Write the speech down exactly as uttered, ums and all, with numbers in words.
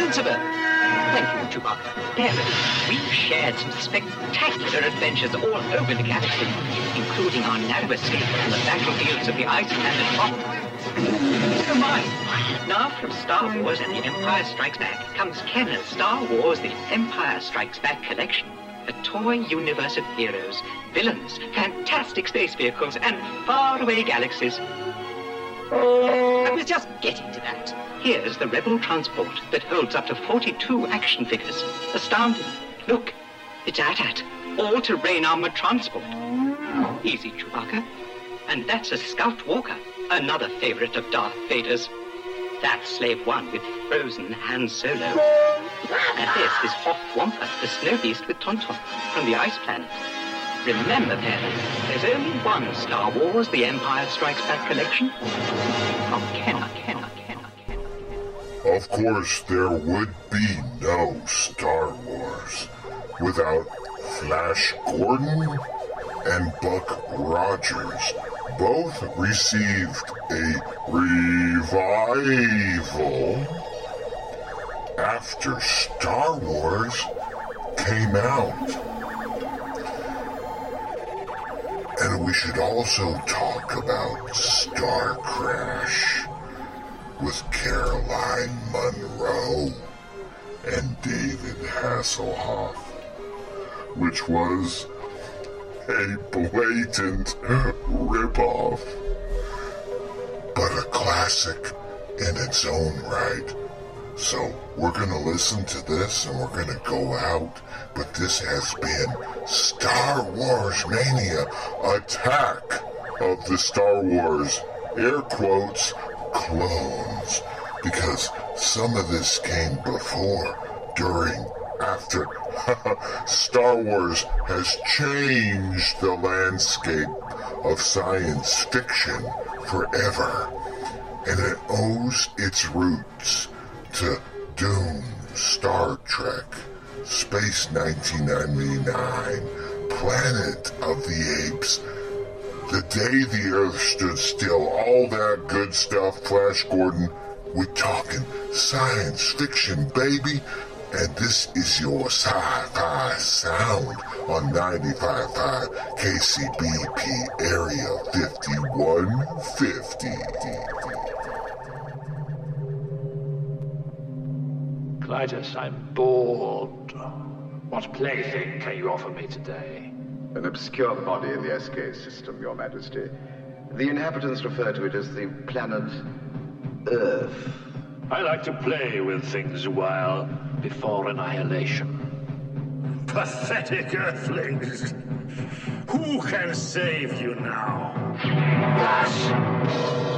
invincible. Thank you, Chewbacca. Parents, we've shared some spectacular adventures all over the galaxy, including our narrow escape from the battlefields of the ice planet Hoth. So mine. Now from Star Wars and The Empire Strikes Back comes Kenner's Star Wars The Empire Strikes Back collection. A toy universe of heroes, villains, fantastic space vehicles, and faraway galaxies. I was just getting to that. Here's the Rebel transport that holds up to forty-two action figures. Astounding. Look, it's A T A T, all-terrain armored transport. Easy, Chewbacca. And that's a Scout Walker, another favorite of Darth Vader's. That's Slave One with frozen Han Solo. And this is Hoth Wampa, the snow beast with Tauntaun from the ice planet. Remember, parents, there's only one Star Wars The Empire Strikes Back collection. From Kenner, Kenner, Kenner, Kenner. Of course, there would be no Star Wars without Flash Gordon and Buck Rogers. Both received a revival after Star Wars came out. And we should also talk about Star Crash with Caroline Munro and David Hasselhoff, which was a blatant ripoff, but a classic in its own right. So we're going to listen to this and we're going to go out, but this has been Star Wars Mania, Attack of the Star Wars, air quotes, clones, because some of this came before, during, after. Star Wars has changed the landscape of science fiction forever, and it owes its roots to Dune, Star Trek, Space nineteen ninety-nine, Planet of the Apes, The Day the Earth Stood Still, all that good stuff, Flash Gordon. We're talking science fiction, baby. And this is your sci-fi sound on ninety-five point five K C B P Area fifty-one fifty. Clytus, I'm bored. What plaything can you offer me today? An obscure body in the S K system, Your Majesty. The inhabitants refer to it as the planet Earth. I like to play with things a while before annihilation. Pathetic Earthlings! Who can save you now? Us!